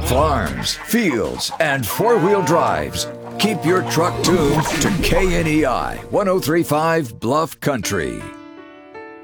Farms, fields, and four-wheel drives. Keep your truck tuned to KNEI 1035 Bluff Country.